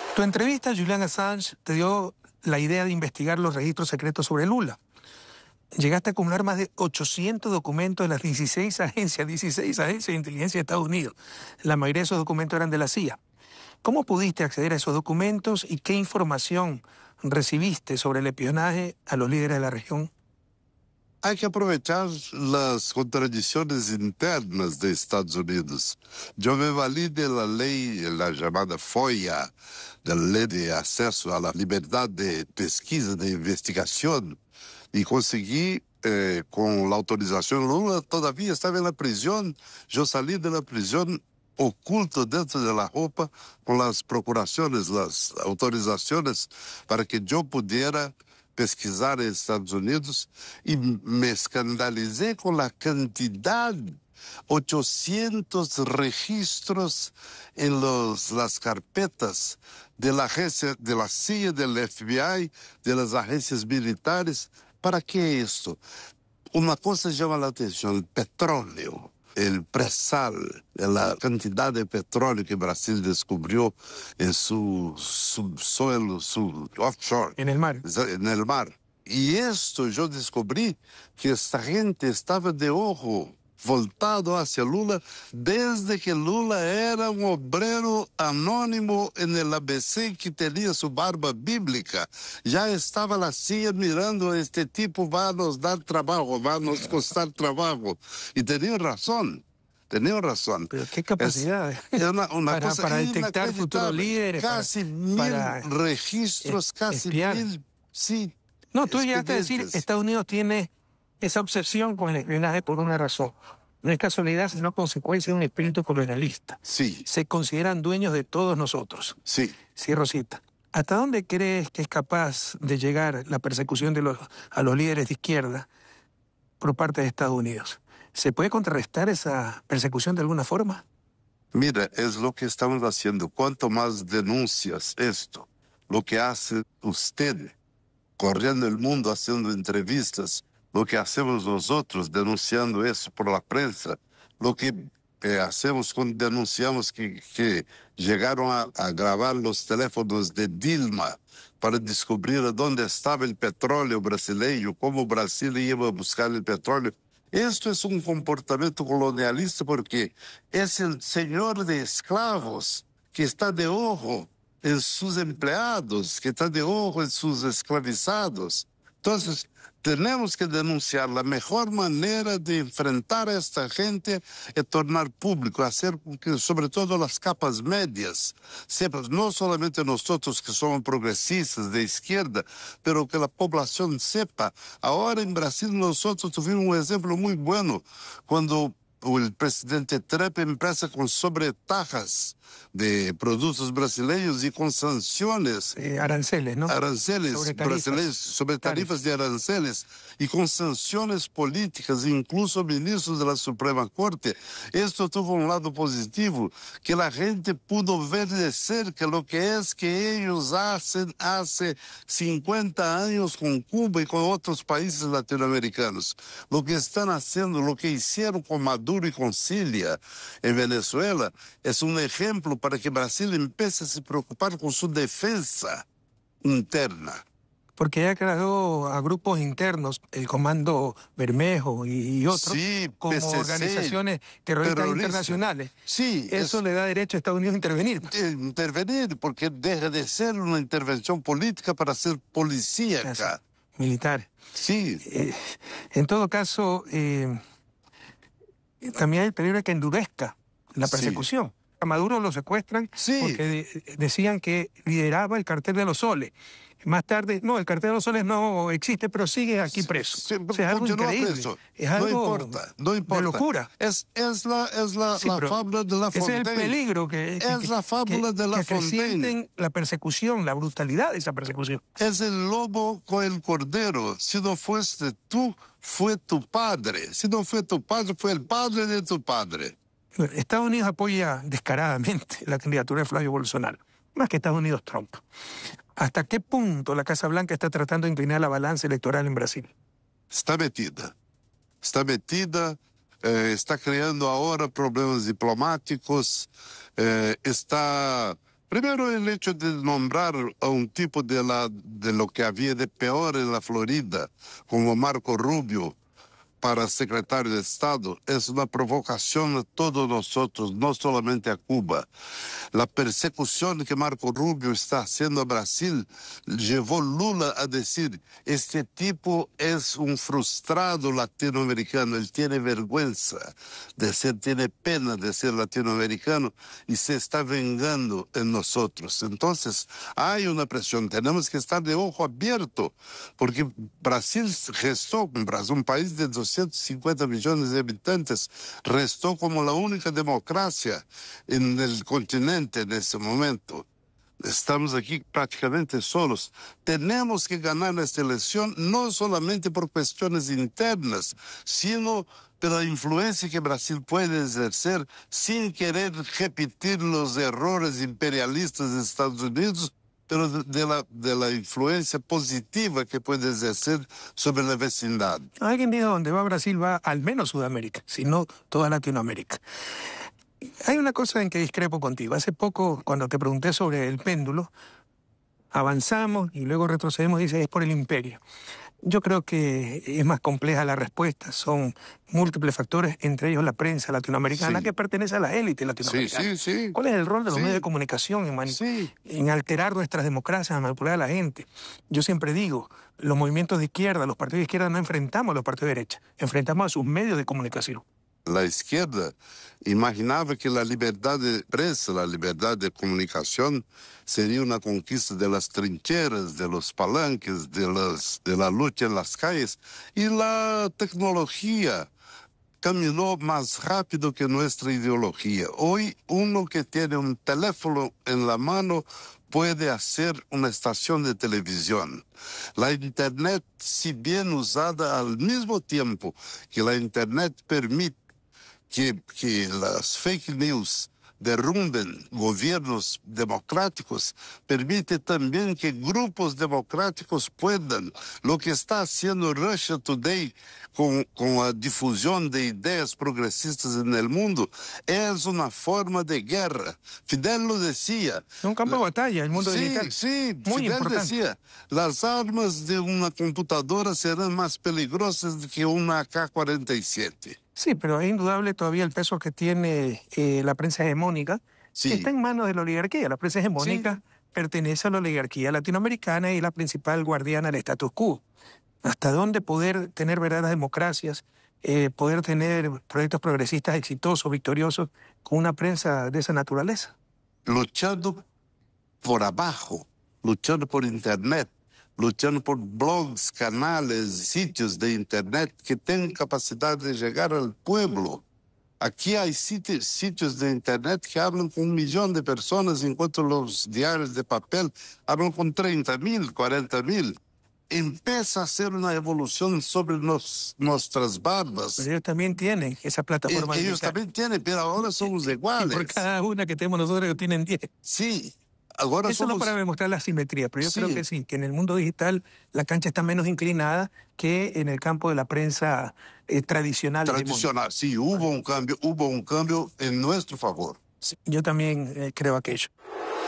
Tu entrevista a Julian Assange te dio la idea de investigar los registros secretos sobre Lula. Llegaste a acumular más de 800 documentos de las 16 agencias de inteligencia de Estados Unidos. La mayoría de esos documentos eran de la CIA. ¿Cómo pudiste acceder a esos documentos y qué información recibiste sobre el espionaje a los líderes de la región? Hay que aprovechar las contradicciones internas de Estados Unidos. Yo me valí de la ley, la llamada FOIA, de la ley de acceso a la libertad de pesquisa, de investigación, y conseguí, con la autorización, Lula todavía estaba en la prisión, yo salí de la prisión oculto dentro de la ropa con las procuraciones, las autorizaciones para que yo pudiera pesquisar en Estados Unidos y me escandalicé con la cantidad, 800 registros en las carpetas de la agencia, de la CIA, del FBI, de las agencias militares. ¿Para qué esto? Una cosa llama la atención, el petróleo. El presal, la cantidad de petróleo que Brasil descubrió en su subsuelo, su offshore. En el mar. En el mar. Y esto yo descubrí que esta gente estaba de ojo voltado hacia Lula desde que Lula era un obrero anónimo en el ABC que tenía su barba bíblica. Ya estaba la CIA mirando, este tipo va a nos dar trabajo, va a nos costar trabajo. Y tenía razón. Tenía razón. Pero qué capacidad es una cosa para detectar futuros líderes. Casi para 1000 registros, casi espiar. 1000, sí. No, tú llegaste a decir, Estados Unidos tiene esa obsesión con el espionaje por una razón. No es casualidad, sino consecuencia de un espíritu colonialista. Sí. Se consideran dueños de todos nosotros. Sí. Cierro cita. ¿Hasta dónde crees que es capaz de llegar la persecución a los líderes de izquierda por parte de Estados Unidos? ¿Se puede contrarrestar esa persecución de alguna forma? Mira, es lo que estamos haciendo. Cuanto más denuncias esto, lo que hace usted, corriendo el mundo haciendo entrevistas, lo que hacemos nosotros denunciando eso por la prensa, lo que hacemos cuando denunciamos que llegaron a grabar los teléfonos de Dilma para descubrir dónde estaba el petróleo brasileño, cómo Brasil iba a buscar el petróleo. Esto es un comportamiento colonialista porque es el señor de esclavos que está de ojo en sus empleados, que está de ojo en sus esclavizados. Entonces, tenemos que denunciar. La mejor manera de enfrentar a esta gente es tornar público, hacer que sobre todo las capas medias sepan, no solamente nosotros que somos progresistas de izquierda, pero que la población sepa. Ahora en Brasil nosotros tuvimos un ejemplo muy bueno cuando el presidente Trump empieza con sobretajas de productos brasileños y con sanciones. Aranceles, ¿no? Aranceles brasileños, sobre tarifas de aranceles y con sanciones políticas, incluso ministros de la Suprema Corte. Esto tuvo un lado positivo, que la gente pudo ver de cerca lo que es que ellos hacen hace 50 años con Cuba y con otros países latinoamericanos. Lo que están haciendo, lo que hicieron con Maduro y con Cilia en Venezuela, es un ejemplo para que Brasil empiece a se preocupar con su defensa interna. Porque ya creó a grupos internos, el Comando Bermejo y otros, sí, como PCC, organizaciones terroristas internacionales. Sí, eso le da derecho a Estados Unidos a intervenir. Intervenir, porque deja de ser una intervención política para ser policíaca. Militar. Sí. En todo caso, también hay el peligro de que endurezca la persecución. Sí. A Maduro lo secuestran porque decían que lideraba el cartel de los soles. Más tarde, no, el cartel de los soles no existe, pero sigue aquí preso. Sí, o sea, es algo increíble. Preso. Es algo no importa. De locura. Es la fábula de La Fontaine. Ese es el peligro la fábula de La Fontaine. La persecución, la brutalidad de esa persecución. Es el lobo con el cordero. Si no fuiste tú, fue tu padre. Si no fue tu padre, fue el padre de tu padre. Estados Unidos apoya descaradamente la candidatura de Flavio Bolsonaro, más que Estados Unidos Trump. ¿Hasta qué punto la Casa Blanca está tratando de inclinar la balanza electoral en Brasil? Está metida, está creando ahora problemas diplomáticos, está Primero, el hecho de nombrar a un tipo de lo que había de peor en la Florida, como Marco Rubio, para secretario de Estado, es una provocación a todos nosotros, no solamente a Cuba. La persecución que Marco Rubio está haciendo a Brasil llevó Lula a decir, este tipo es un frustrado latinoamericano, él tiene vergüenza de ser, tiene pena de ser latinoamericano y se está vengando en nosotros. Entonces, hay una presión, tenemos que estar de ojo abierto, porque Brasil restó, un país de 250 millones de habitantes, restó como la única democracia en el continente en ese momento. Estamos aquí prácticamente solos. Tenemos que ganar esta elección no solamente por cuestiones internas, sino por la influencia que Brasil puede ejercer sin querer repetir los errores imperialistas de Estados Unidos, pero de la influencia positiva que puede ejercer sobre la vecindad. Alguien dijo, donde va Brasil va al menos Sudamérica, si no toda Latinoamérica. Hay una cosa en que discrepo contigo. Hace poco, cuando te pregunté sobre el péndulo, avanzamos y luego retrocedemos, dices, es por el imperio. Yo creo que es más compleja la respuesta. Son múltiples factores, entre ellos la prensa latinoamericana, Sí. que pertenece a la élite latinoamericana. Sí. ¿Cuál es el rol de los Sí. medios de comunicación en alterar nuestras democracias, en manipular a la gente? Yo siempre digo, los movimientos de izquierda, los partidos de izquierda no enfrentamos a los partidos de derecha, enfrentamos a sus medios de comunicación. La izquierda imaginaba que la libertad de prensa, la libertad de comunicación sería una conquista de las trincheras, de los palanques, de la lucha en las calles. Y la tecnología caminó más rápido que nuestra ideología. Hoy uno que tiene un teléfono en la mano puede hacer una estación de televisión. La Internet, si bien usada al mismo tiempo que la Internet permite que las fake news derrumben gobiernos democráticos, permite también que grupos democráticos puedan. Lo que está haciendo Russia Today con la difusión de ideas progresistas en el mundo es una forma de guerra. Fidel lo decía. Es un campo de batalla, el mundo digital. Sí, Muy Fidel importante. decía, las armas de una computadora serán más peligrosas que una AK-47. Sí, pero es indudable todavía el peso que tiene la prensa hegemónica, Sí. que está en manos de la oligarquía. La prensa hegemónica pertenece a la oligarquía latinoamericana y es la principal guardiana del status quo. ¿Hasta dónde poder tener verdaderas democracias, poder tener proyectos progresistas exitosos, victoriosos, con una prensa de esa naturaleza? Luchando por abajo, luchando por Internet, luchando por blogs, canales, sitios de Internet que tengan capacidad de llegar al pueblo. Aquí hay sitios de Internet que hablan con 1 millón de personas, enquanto los diarios de papel hablan con 30.000, 40.000. Empieza a ser una evolución sobre nuestras barbas. Pero ellos también tienen esa plataforma Ellos digital. también tienen, pero ahora somos Y iguales. por cada una que tenemos nosotros, ellos tienen 10. Sí, ahora Eso no somos... para demostrar la simetría, pero yo Sí. creo que sí, que en el mundo digital la cancha está menos inclinada que en el campo de la prensa tradicional. Tradicional, sí, hubo un cambio en nuestro favor. Sí, yo también creo aquello.